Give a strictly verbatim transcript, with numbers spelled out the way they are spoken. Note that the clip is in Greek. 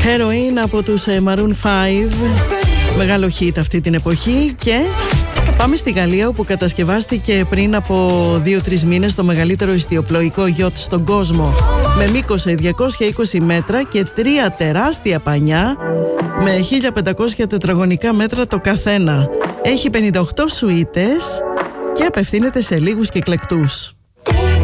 Heroin από τους Maroon φάιβ. Μεγάλο hit αυτή την εποχή. Και πάμε στη Γαλλία, όπου κατασκευάστηκε πριν από δύο τρεις μήνες το μεγαλύτερο ιστιοπλοϊκό γιότ στον κόσμο, με μήκος διακόσια είκοσι μέτρα και τρία τεράστια πανιά με χίλια πεντακόσια τετραγωνικά μέτρα το καθένα. Έχει πενήντα οκτώ σουίτες και απευθύνεται σε λίγους κυκλεκτούς.